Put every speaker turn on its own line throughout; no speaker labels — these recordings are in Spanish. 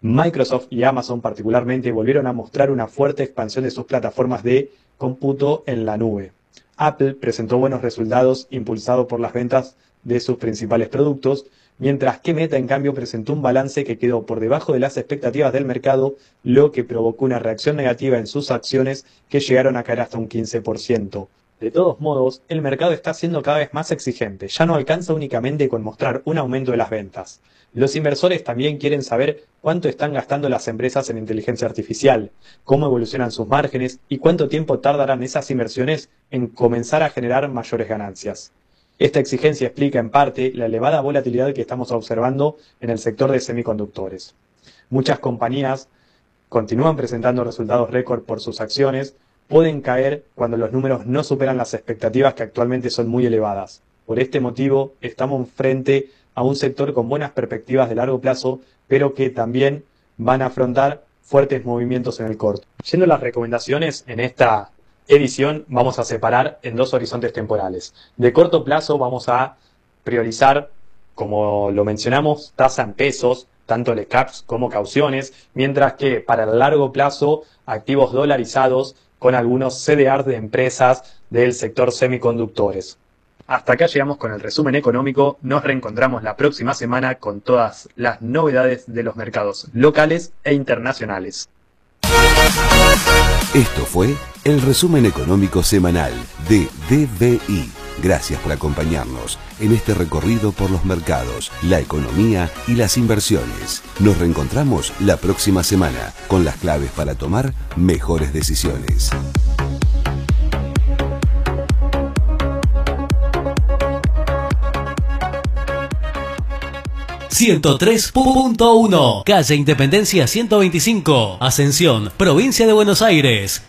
Microsoft y Amazon particularmente volvieron a mostrar una fuerte expansión de sus plataformas de cómputo en la nube. Apple presentó buenos resultados impulsado por las ventas de sus principales productos, mientras que Meta en cambio presentó un balance que quedó por debajo de las expectativas del mercado, lo que provocó una reacción negativa en sus acciones que llegaron a caer hasta un 15%. De todos modos, el mercado está siendo cada vez más exigente, ya no alcanza únicamente con mostrar un aumento de las ventas. Los inversores también quieren saber cuánto están gastando las empresas en inteligencia artificial, cómo evolucionan sus márgenes y cuánto tiempo tardarán esas inversiones en comenzar a generar mayores ganancias. Esta exigencia explica en parte la elevada volatilidad que estamos observando en el sector de semiconductores. Muchas compañías continúan presentando resultados récord por sus acciones, pueden caer cuando los números no superan las expectativas que actualmente son muy elevadas. Por este motivo, estamos frente a un sector con buenas perspectivas de largo plazo, pero que también van a afrontar fuertes movimientos en el corto. Yendo a las recomendaciones, en esta edición vamos a separar en dos horizontes temporales. De corto plazo vamos a priorizar, como lo mencionamos, tasa en pesos, tanto LECAPs como cauciones, mientras que para el largo plazo, activos dolarizados con algunos CDRs de empresas del sector semiconductores. Hasta acá llegamos con el resumen económico. Nos reencontramos la próxima semana con todas las novedades de los mercados locales e internacionales.
Esto fue el resumen económico semanal de DVI. Gracias por acompañarnos en este recorrido por los mercados, la economía y las inversiones. Nos reencontramos la próxima semana con las claves para tomar mejores decisiones.
...103.1... Calle Independencia 125... Ascensión, Provincia de Buenos Aires.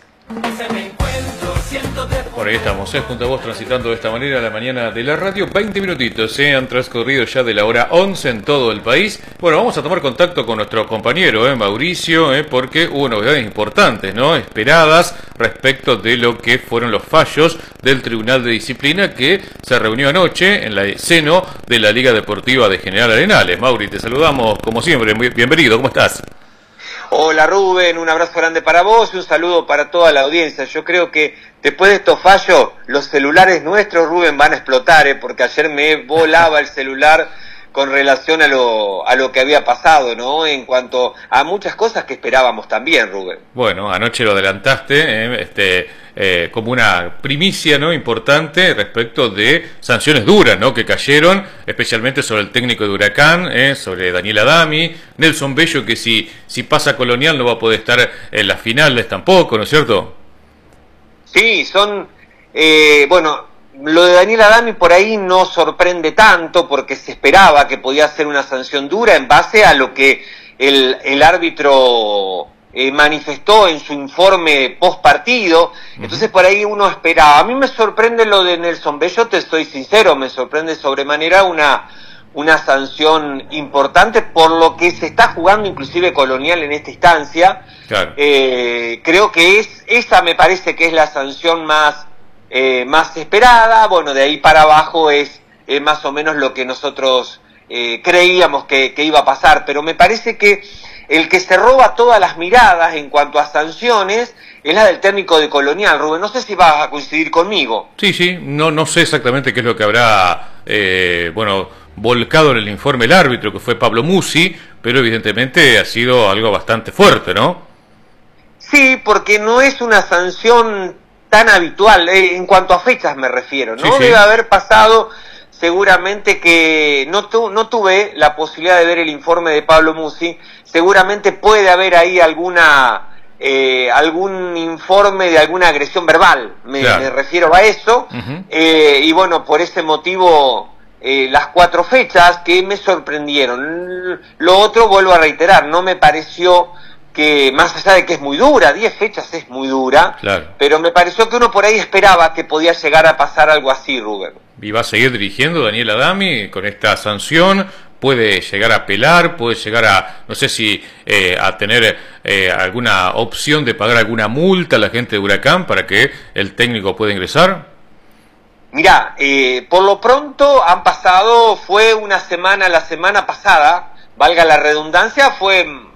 Por ahí estamos, junto a vos, transitando de esta manera la mañana de la radio. 20 minutitos, han transcurrido ya de la hora 11 en todo el país. Bueno, vamos a tomar contacto con nuestro compañero, Mauricio, porque hubo novedades importantes, esperadas respecto de lo que fueron los fallos del Tribunal de Disciplina que se reunió anoche en el seno de la Liga Deportiva de General Arenales. Mauri, te saludamos como siempre, bienvenido, ¿cómo estás?
Hola Rubén, un abrazo grande para vos y un saludo para toda la audiencia. Yo creo que después de estos fallos, los celulares nuestros, Rubén, van a explotar, porque ayer me volaba el celular con relación a lo que había pasado, ¿no? En cuanto a muchas cosas que esperábamos también, Rubén.
Bueno, anoche lo adelantaste, como una primicia, ¿no?, importante respecto de sanciones duras, ¿no?, que cayeron, especialmente sobre el técnico de Huracán, sobre Daniel Adami, Nelson Bello, que si pasa Colonial no va a poder estar en las finales tampoco, ¿no es cierto?
Sí, bueno, lo de Daniel Adami por ahí no sorprende tanto, porque se esperaba que podía ser una sanción dura en base a lo que el árbitro manifestó en su informe post partido. Entonces por ahí uno esperaba. A mí me sorprende lo de Nelson Bello, te soy sincero, me sorprende sobremanera una sanción importante por lo que se está jugando inclusive Colonial en esta instancia. Claro. Creo que esa me parece que es la sanción más esperada. Bueno, de ahí para abajo es más o menos lo que nosotros creíamos que iba a pasar, pero me parece que el que se roba todas las miradas en cuanto a sanciones es la del técnico de Colonial, Rubén. No sé si vas a coincidir conmigo.
Sí, no sé exactamente qué es lo que habrá, volcado en el informe el árbitro, que fue Pablo Musi, pero evidentemente ha sido algo bastante fuerte, ¿no? Sí, porque no es una sanción tan habitual, en cuanto a fechas me refiero, ¿no? Sí. Debe haber pasado seguramente que no tuve la posibilidad de ver el informe de Pablo Musi. Seguramente puede haber ahí algún informe de alguna agresión verbal, me refiero a eso. Y bueno, por ese motivo las 4 fechas que me sorprendieron. Lo otro, vuelvo a reiterar, no me pareció que, más allá de que es muy dura, 10 fechas es muy dura, pero me pareció que uno por ahí esperaba que podía llegar a pasar algo así, Rubén. ¿Y va a seguir dirigiendo Daniel Adami con esta sanción? ¿Puede llegar a apelar? ¿Puede llegar a, no sé si, a tener alguna opción de pagar alguna multa a la gente de Huracán para que el técnico pueda ingresar? Mirá, por lo pronto fue una semana, la semana pasada, valga la redundancia, fue